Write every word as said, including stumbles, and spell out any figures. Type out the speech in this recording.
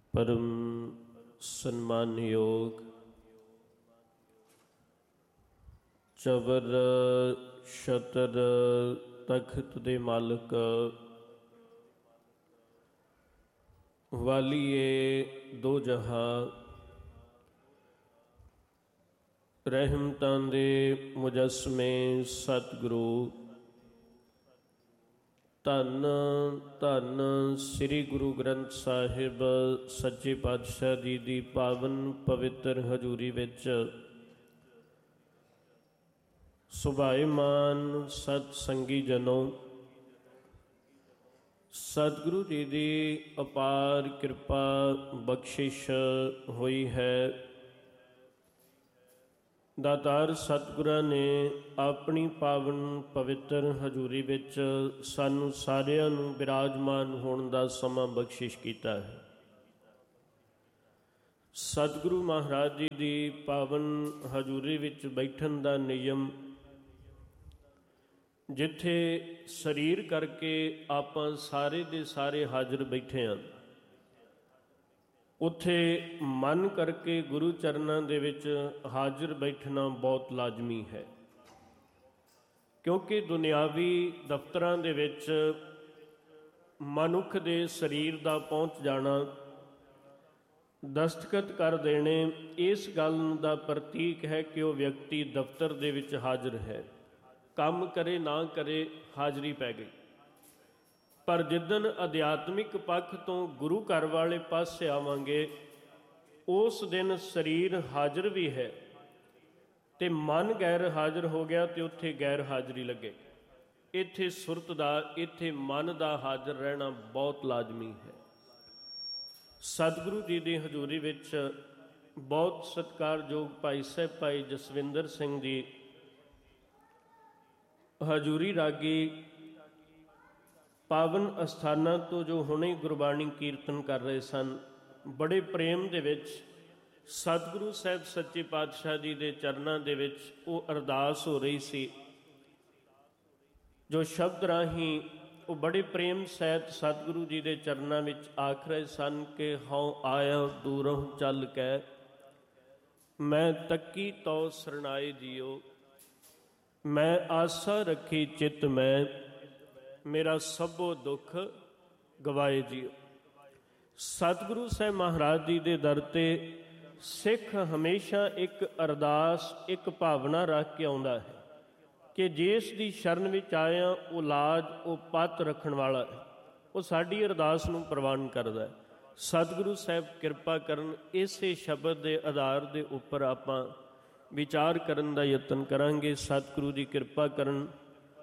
परम सन्मानयोग चवर छतर तख्त दे मालिक वालिए दो जहां रहमतां दे मुजस्मे सतगुरु धन धन श्री गुरु ग्रंथ साहिब सच्चे पातशाह जी दी पावन पवित्र हजूरी विच सुभाईमान सतसंगी जनों, सतगुरु जी की अपार कृपा बख्शिश हुई है। दातार सतगुरां ने अपनी पावन पवित्र हजूरी विच सानू सारियां नू विराजमान होने का समा बख्शिश किया है। सतगुरु महाराज जी की पावन हजूरी विच बैठन का नियम, जिथे शरीर करके आपां सारे दे सारे हाजिर बैठे हैं, उत्थे मन करके गुरु चरनां दे विच हाजिर बैठना बहुत लाजमी है। क्योंकि दुनियावी दफ्तरां दे विच मनुख दे शरीर दा पहुँच जाना, दस्तखत कर देने, इस गल दा प्रतीक है कि वह व्यक्ति दफ्तर दे विच हाजिर है। काम करे ना करे हाजिरी पै गई। पर जिदन अध्यात्मिक पक्ष तो गुरु घर वाले पासे आवांगे, उस दिन शरीर हाजिर भी है ते मन गैर हाजिर हो गया तो उत्थे गैर हाजिरी लगे। इत्थे सुरत दा, इत्थे मन दा हाजिर रहना बहुत लाजमी है। सतगुरु जी की हजूरी विच बहुत सत्कारयोग भाई साहब भाई जसविंदर सिंह जी हजूरी रागी पावन अस्थानां तो जो हुणे गुरबाणी कीर्तन कर रहे सन, बड़े प्रेम दे विच सतगुरु साहब सच्चे पातशाह जी के चरनां दे विच वो अरदास हो रही सी, जो शब्द राही वो बड़े प्रेम सहित सतगुरु जी के चरनां विच आख रहे सन कि हौं आया दूरों चल कै, मैं तकी तो सरनाए जियो, मैं आसा रखी चित मैं, मेरा सबो दुख गवाए जियो। सतगुरु साहब महाराज जी के दर ते सिख हमेशा एक अरदास, एक भावना रख के आउंदा है कि जिस दी शरण विच आया वो लाज, वो पत रखण वाला है, वो साडी अरदास नूं प्रवान करदा है। सतगुरु साहब किरपा करन, इसे शब्द के आधार के उपर आपां विचार करन दा यतन करांगे। सतगुरु जी किरपा करन।